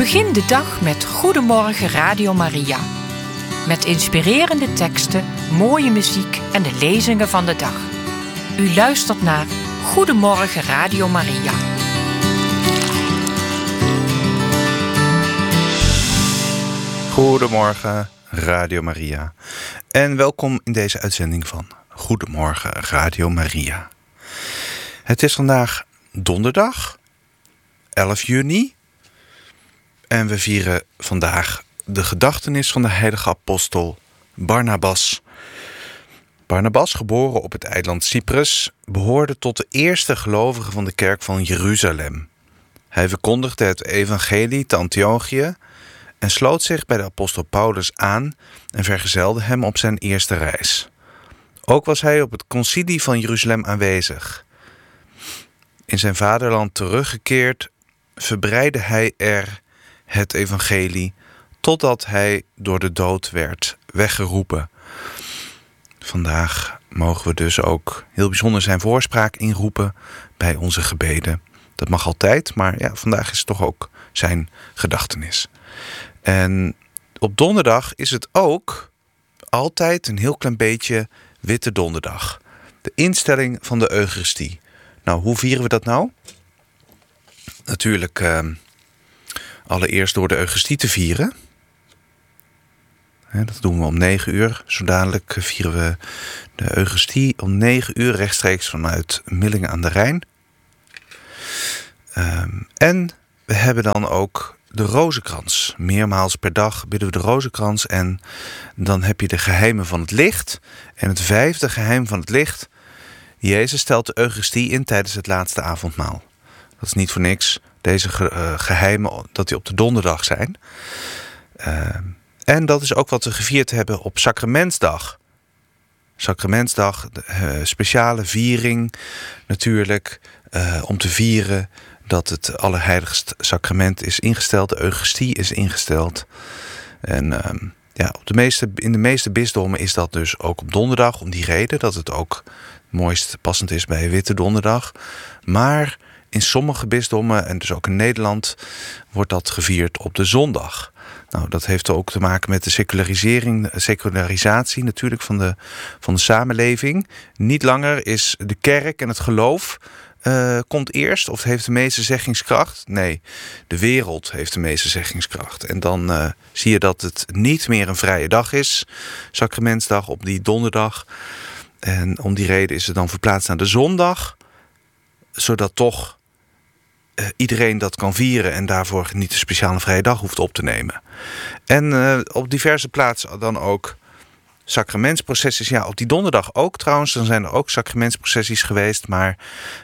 Begin de dag met Goedemorgen Radio Maria. Met inspirerende teksten, mooie muziek en de lezingen van de dag. U luistert naar Goedemorgen Radio Maria. Goedemorgen Radio Maria. En welkom in deze uitzending van Goedemorgen Radio Maria. Het is vandaag donderdag, 11 juni. En we vieren vandaag de gedachtenis van de heilige apostel Barnabas. Barnabas, geboren op het eiland Cyprus, behoorde tot de eerste gelovigen van de kerk van Jeruzalem. Hij verkondigde het evangelie te Antiochië en sloot zich bij de apostel Paulus aan en vergezelde hem op zijn eerste reis. Ook was hij op het concilie van Jeruzalem aanwezig. In zijn vaderland teruggekeerd, verbreidde hij er het evangelie totdat hij door de dood werd weggeroepen. Vandaag mogen we dus ook heel bijzonder zijn voorspraak inroepen bij onze gebeden. Dat mag altijd, maar ja, vandaag is het toch ook zijn gedachtenis. En op donderdag is het ook altijd een heel klein beetje Witte Donderdag. De instelling van de Eucharistie. Nou, hoe vieren we dat nou? Natuurlijk allereerst door de Eucharistie te vieren. Dat doen we om 9 uur. Zo dadelijk vieren we de Eucharistie om 9 uur rechtstreeks vanuit Millingen aan de Rijn. En we hebben dan ook de rozenkrans. Meermaals per dag bidden we de rozenkrans. En dan heb je de geheimen van het licht. En het 5e geheim van het licht. Jezus stelt de Eucharistie in tijdens het laatste avondmaal. Dat is niet voor niks. Deze geheimen dat die op de donderdag zijn. En dat is ook wat we gevierd hebben op Sacramentsdag. Sacramentsdag, speciale viering natuurlijk. Om te vieren dat het Allerheiligst Sacrament is ingesteld. De Eucharistie is ingesteld. En in de meeste bisdommen is dat dus ook op donderdag. Om die reden dat het ook mooist passend is bij Witte Donderdag. Maar in sommige bisdommen, en dus ook in Nederland, wordt dat gevierd op de zondag. Nou, dat heeft ook te maken met de secularisatie natuurlijk van de samenleving. Niet langer is de kerk en het geloof komt eerst of heeft de meeste zeggingskracht. Nee, de wereld heeft de meeste zeggingskracht. En dan zie je dat het niet meer een vrije dag is, Sacramentsdag op die donderdag. En om die reden is het dan verplaatst naar de zondag, zodat toch iedereen dat kan vieren en daarvoor niet een speciale vrije dag hoeft op te nemen. En op diverse plaatsen dan ook sacramentsprocessies. Ja, op die donderdag ook trouwens. Dan zijn er ook sacramentsprocessies geweest, maar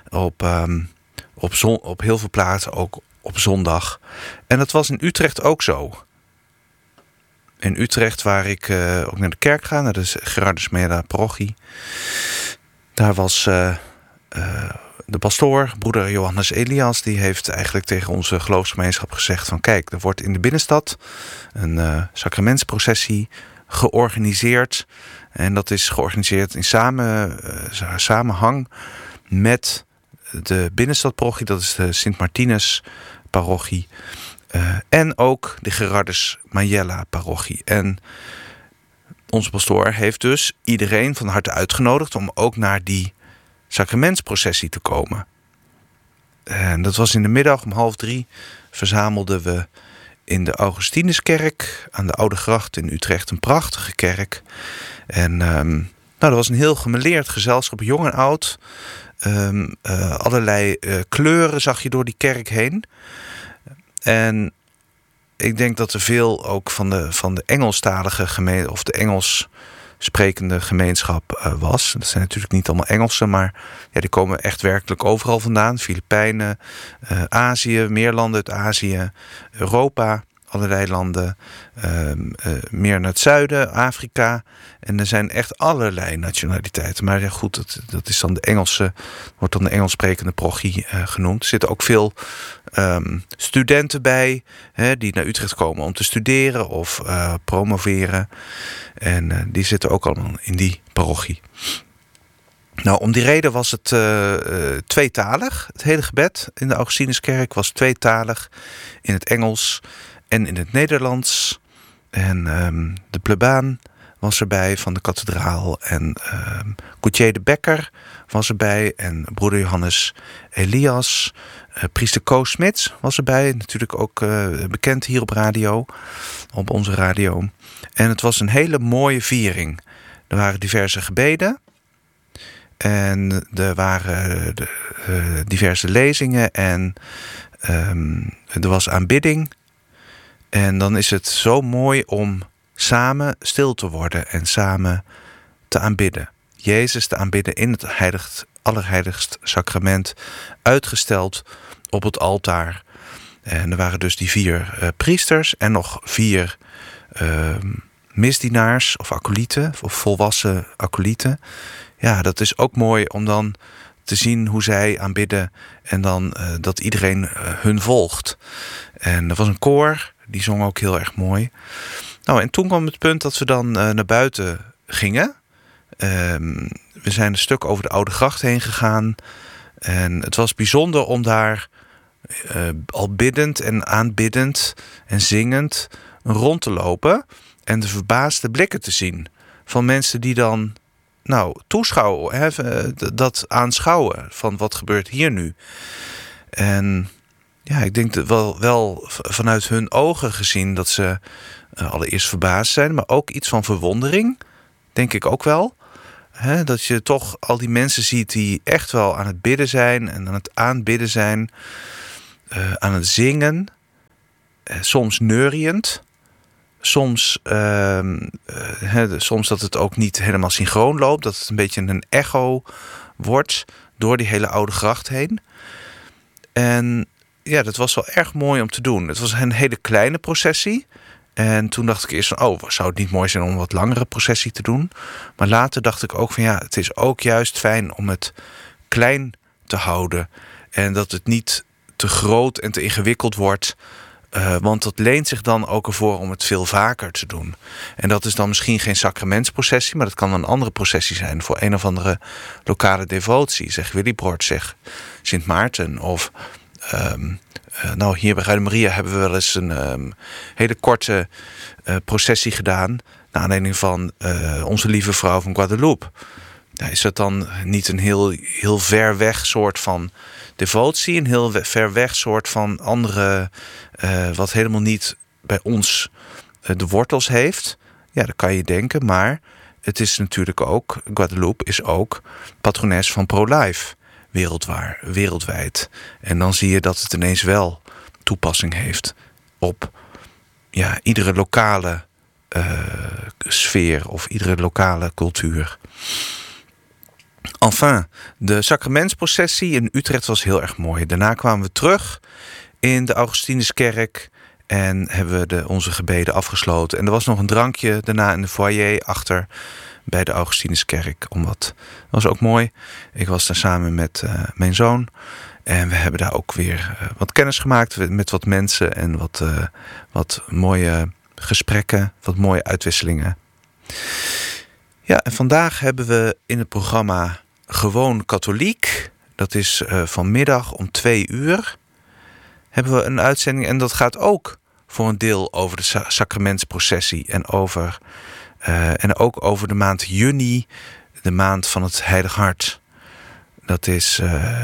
op heel veel plaatsen ook op zondag. En dat was in Utrecht ook zo. In Utrecht, waar ik ook naar de kerk ga, naar de Gerardus Meda parochie. Daar was de pastoor, broeder Johannes Elias, die heeft eigenlijk tegen onze geloofsgemeenschap gezegd van kijk, er wordt in de binnenstad een sacramentsprocessie georganiseerd. En dat is georganiseerd in samenhang met de binnenstadparochie, dat is de Sint-Martinus parochie. En ook de Gerardus Majella parochie. En onze pastoor heeft dus iedereen van harte uitgenodigd om ook naar die sacramentsprocessie te komen. En dat was in de middag om 2:30 verzamelden we in de Augustinuskerk aan de Oude Gracht in Utrecht, een prachtige kerk. En dat was een heel gemêleerd gezelschap, jong en oud. Allerlei kleuren zag je door die kerk heen. En ik denk dat er veel ook van de Engelstalige gemeente of de Engels sprekende gemeenschap was. Dat zijn natuurlijk niet allemaal Engelsen, maar ja, die komen echt werkelijk overal vandaan. Filipijnen, Azië, meer landen uit Azië, Europa, allerlei landen, meer naar het zuiden, Afrika. En er zijn echt allerlei nationaliteiten. Maar ja, goed, dat is dan wordt dan de Engels sprekende parochie genoemd. Er zitten ook veel studenten bij, die naar Utrecht komen om te studeren of promoveren. En die zitten ook allemaal in die parochie. Nou, om die reden was het tweetalig. Het hele gebed in de Augustinuskerk was tweetalig. In het Engels en in het Nederlands. En de plebaan was erbij van de kathedraal. En Gauthier de Bekker was erbij. En broeder Johannes Elias. Priester Koos Smits was erbij. Natuurlijk ook bekend hier op radio. Op onze radio. En het was een hele mooie viering. Er waren diverse gebeden. En er waren diverse lezingen. En er was aanbidding. En dan is het zo mooi om samen stil te worden en samen te aanbidden. Jezus te aanbidden in het allerheiligst sacrament, uitgesteld op het altaar. En er waren dus die 4 priesters en nog 4 misdienaars of acolyten, of volwassen acolyten. Ja, dat is ook mooi om dan te zien hoe zij aanbidden en dan dat iedereen hun volgt. En er was een koor, die zong ook heel erg mooi. Nou, en toen kwam het punt dat we dan naar buiten gingen. We zijn een stuk over de Oude Gracht heen gegaan. En het was bijzonder om daar al biddend en aanbiddend en zingend rond te lopen. En de verbaasde blikken te zien van mensen die dan toeschouwen, dat aanschouwen van wat gebeurt hier nu. En ja, ik denk dat wel vanuit hun ogen gezien dat ze allereerst verbaasd zijn, maar ook iets van verwondering, denk ik ook wel. Dat je toch al die mensen ziet die echt wel aan het bidden zijn en aan het aanbidden zijn, aan het zingen, soms neuriënd. Soms dat het ook niet helemaal synchroon loopt. Dat het een beetje een echo wordt door die hele Oude Gracht heen. En ja, dat was wel erg mooi om te doen. Het was een hele kleine processie. En toen dacht ik eerst van, zou het niet mooi zijn om een wat langere processie te doen? Maar later dacht ik ook van, ja, het is ook juist fijn om het klein te houden. En dat het niet te groot en te ingewikkeld wordt. Want dat leent zich dan ook ervoor om het veel vaker te doen. En dat is dan misschien geen sacramentsprocessie, maar dat kan een andere processie zijn voor een of andere lokale devotie. Zeg Willibrord, zeg Sint Maarten. Of hier bij Radio Maria hebben we wel eens een hele korte processie gedaan naar aanleiding van Onze Lieve Vrouw van Guadeloupe. Nou, is dat dan niet een heel ver weg soort van devotie, een heel ver weg soort van andere, wat helemaal niet bij ons de wortels heeft? Ja, dat kan je denken, maar het is natuurlijk ook, Guadeloupe is ook patrones van pro-life wereldwijd. En dan zie je dat het ineens wel toepassing heeft op iedere lokale sfeer of iedere lokale cultuur. Enfin, de sacramentsprocessie in Utrecht was heel erg mooi. Daarna kwamen we terug in de Augustinuskerk en hebben we onze gebeden afgesloten. En er was nog een drankje daarna in de foyer achter bij de Augustinuskerk. Dat was ook mooi. Ik was daar samen met mijn zoon. En we hebben daar ook weer wat kennis gemaakt met wat mensen en wat mooie gesprekken, wat mooie uitwisselingen. Ja, en vandaag hebben we in het programma Gewoon Katholiek. Dat is vanmiddag om 2:00. Hebben we een uitzending en dat gaat ook voor een deel over de sacramentsprocessie. En ook over de maand juni, de maand van het Heilig Hart. Dat is...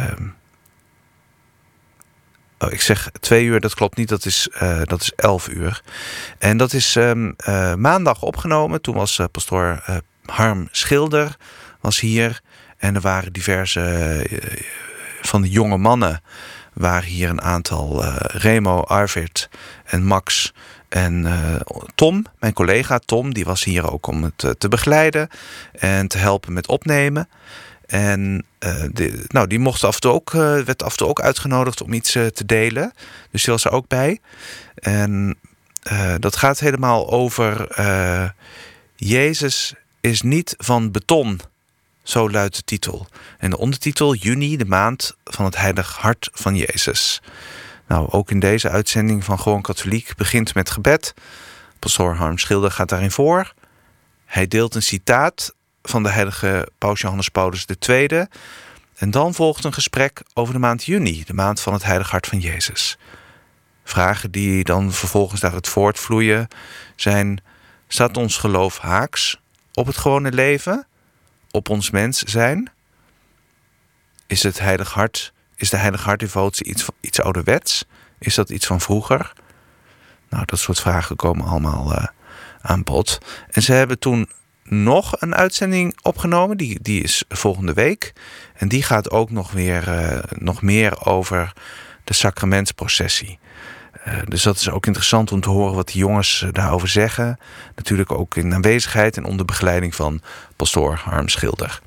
ik zeg 2:00, dat klopt niet, dat is 11:00. En dat is maandag opgenomen. Toen was pastoor Harm Schilder was hier. En er waren diverse van de jonge mannen. Waren hier een aantal. Remo, Arvid en Max en Tom, mijn collega Tom. Die was hier ook om het te begeleiden en te helpen met opnemen. En die mocht werd af en toe ook uitgenodigd om iets te delen. Dus die was er ook bij. En dat gaat helemaal over... Jezus is niet van beton. Zo luidt de titel. En de ondertitel, juni, de maand van het Heilig Hart van Jezus. Nou, ook in deze uitzending van Gewoon Katholiek begint met gebed. Pastoor Harm Schilder gaat daarin voor. Hij deelt een citaat van de heilige Paus Johannes Paulus II. En dan volgt een gesprek over de maand juni, de maand van het Heilig Hart van Jezus. Vragen die dan vervolgens daaruit voortvloeien zijn: staat ons geloof haaks op het gewone leven, op ons mens zijn? Is de Heilig Hart-devotie iets ouderwets? Is dat iets van vroeger? Nou, dat soort vragen komen allemaal aan bod. En ze hebben toen nog een uitzending opgenomen. Die is volgende week. En die gaat ook nog meer over de sacramentsprocessie. Dus dat is ook interessant om te horen wat die jongens daarover zeggen. Natuurlijk ook in aanwezigheid en onder begeleiding van pastoor Harm Schilder.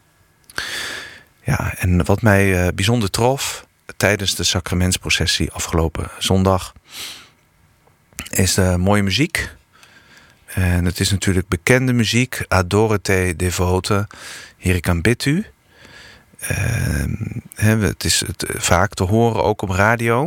Ja, en wat mij bijzonder trof tijdens de sacramentsprocessie afgelopen zondag is de mooie muziek. En het is natuurlijk bekende muziek. Adore te devote. Heer, ik aanbid u. Het is vaak te horen ook op radio.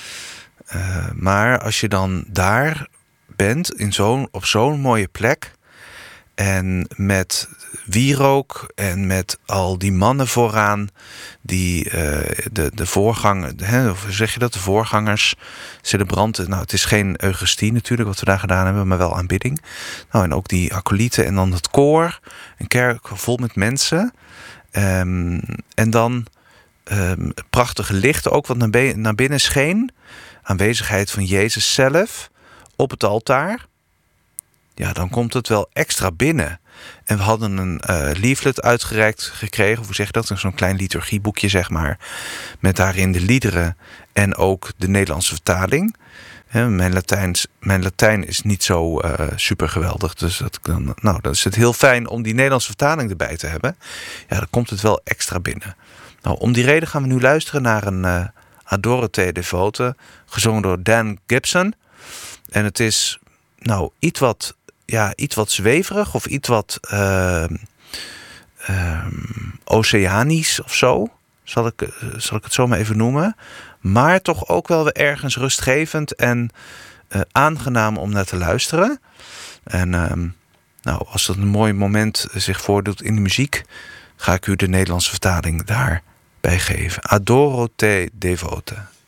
Maar als je dan daar bent, op zo'n mooie plek, en met wierook en met al die mannen vooraan die de voorgangers, celebranten. Nou, het is geen Eucharistie natuurlijk wat we daar gedaan hebben, maar wel aanbidding. Nou, en ook die acolyten en dan het koor, een kerk vol met mensen. En dan prachtige lichten ook wat naar binnen scheen. Aanwezigheid van Jezus zelf op het altaar. Ja, dan komt het wel extra binnen. En we hadden een leaflet uitgereikt gekregen. Of hoe zeg je dat? Zo'n klein liturgieboekje, zeg maar. Met daarin de liederen en ook de Nederlandse vertaling. Mijn Latijn is niet zo super geweldig. Dus dan is het heel fijn om die Nederlandse vertaling erbij te hebben. Ja, dan komt het wel extra binnen. Nou, om die reden gaan we nu luisteren naar een Adore te devote, gezongen door Dan Gibson. En het is iets wat zweverig of iets wat oceanisch of zo. Zal ik het zo maar even noemen. Maar toch ook wel weer ergens rustgevend en aangenaam om naar te luisteren. En als dat een mooi moment zich voordoet in de muziek, ga ik u de Nederlandse vertaling daarbij geven. Adoro te devote.